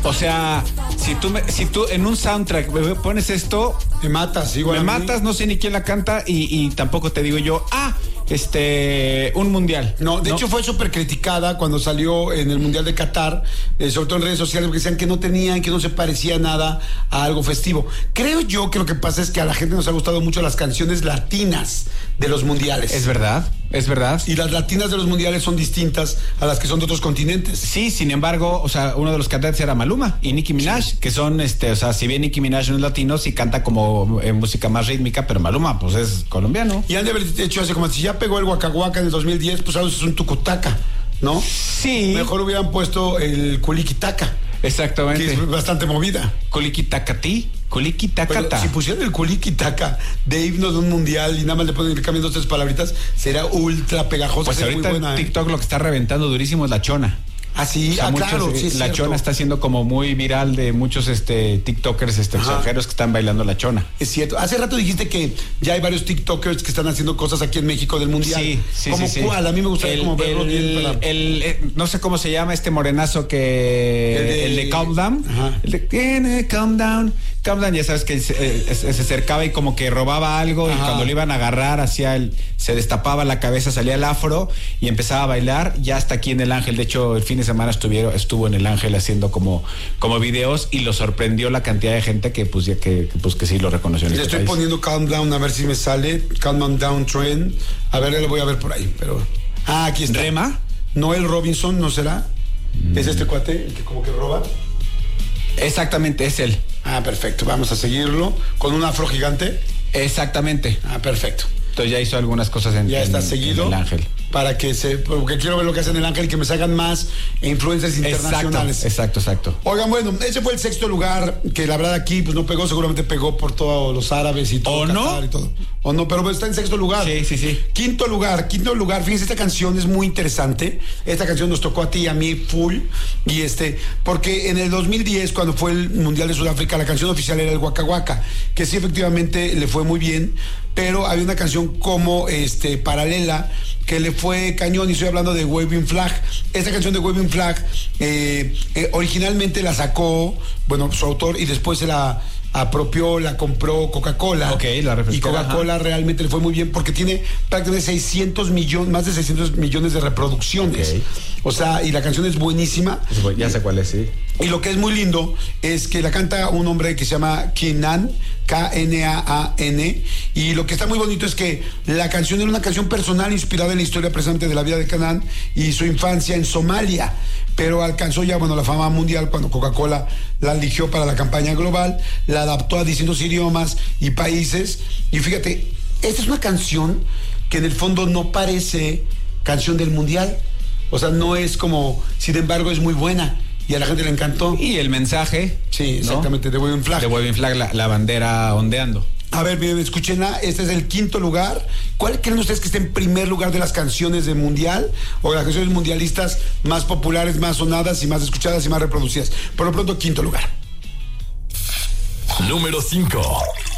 O sea, si tú en un soundtrack me pones esto, me matas, igual. Me matas, no sé ni quién la canta y tampoco te digo yo, un mundial. No, de hecho fue súper criticada cuando salió en el Mundial de Qatar, sobre todo en redes sociales, porque decían que que no se parecía nada a algo festivo. Creo yo que lo que pasa es que a la gente nos ha gustado mucho las canciones latinas de los mundiales. Es verdad. Y las latinas de los mundiales son distintas a las que son de otros continentes. Sí, sin embargo, o sea, uno de los cantantes era Maluma y Nicki Minaj, sí, que son, o sea, si bien Nicki Minaj no es latino, sí canta como música más rítmica, pero Maluma, pues es colombiano. Y han de haber hecho así como si ya pegó el Waka Waka en el 2010, pues ahora es un tucutaca, ¿no? Sí. Mejor hubieran puesto el culiquitaca. Exactamente. Que es bastante movida. Culiquitacatí. Culiquitacata. Si pusieran el culiquitaca de himno de un mundial y nada más le ponen cambiando 3 palabritas, será ultra pegajosa. Pues ahorita muy buena, TikTok lo que está reventando durísimo es la chona. Ah, sí, o sea, claro, sí, la chona está siendo como muy viral de muchos TikTokers extranjeros que están bailando la chona. Es cierto. Hace rato dijiste que ya hay varios TikTokers que están haciendo cosas aquí en México del mundial. Sí. ¿Cómo cuál? A mí me gustaría como verlo bien. No sé cómo se llama este morenazo que el de Calm Down. Ajá. El de Calm Down, ya sabes que se acercaba y como que robaba algo. Ajá. Y cuando lo iban a agarrar se destapaba la cabeza, salía el afro y empezaba a bailar. Ya hasta aquí en El Ángel, de hecho el fin de semana estuvo en El Ángel haciendo como videos y lo sorprendió la cantidad de gente que sí lo reconoció en Le estoy poniendo Calm Down a ver si me sale Calm Down Trend, a ver, lo voy a ver por ahí, pero aquí está. ¿Rema? Noel Robinson, ¿no será? ¿Es este cuate el que como que roba? Exactamente, es él. Perfecto, vamos a seguirlo con un afro gigante. Exactamente. Perfecto. Entonces ya hizo algunas cosas ya está seguido en El Ángel. Porque quiero ver lo que hacen en El Ángel y que me salgan más influencers internacionales. Exacto. Oigan, bueno, ese fue el 6º lugar, que la verdad aquí pues no pegó, seguramente pegó por todos los árabes y todo. ¿O no? Y todo. O no, pero está en 6º lugar. Sí. Quinto lugar, fíjense, esta canción es muy interesante. Esta canción nos tocó a ti y a mí full. Y porque en el 2010, cuando fue el Mundial de Sudáfrica, la canción oficial era el Waka Waka, que sí efectivamente le fue muy bien, pero había una canción como paralela que le fue cañón, y estoy hablando de Waving Flag. Esta canción de Waving Flag originalmente la sacó, su autor, y después se la apropió, la compró Coca-Cola. La refresquera. Y Coca-Cola realmente le fue muy bien porque tiene prácticamente más de 600 millones de reproducciones. Okay. O sea, y la canción es buenísima. Ya sé cuál es, sí. Y lo que es muy lindo es que la canta un hombre que se llama Kenan, K-N-A-A-N, y lo que está muy bonito es que la canción era una canción personal inspirada en la historia precisamente de la vida de Kenan y su infancia en Somalia, pero alcanzó ya, la fama mundial cuando Coca-Cola la eligió para la campaña global, la adaptó a distintos idiomas y países, y fíjate, esta es una canción que en el fondo no parece canción del mundial, o sea, no es como, sin embargo es muy buena. Y a la gente le encantó. Y el mensaje. Sí, exactamente, ¿no? De Waving Flag. De Waving Flag, la bandera ondeando. A ver, bien, escúchenla. Este es el 5º lugar. ¿Cuál creen ustedes que esté en primer lugar de las canciones del mundial? O las canciones mundialistas más populares, más sonadas y más escuchadas y más reproducidas. Por lo pronto, 5º lugar. Número 5.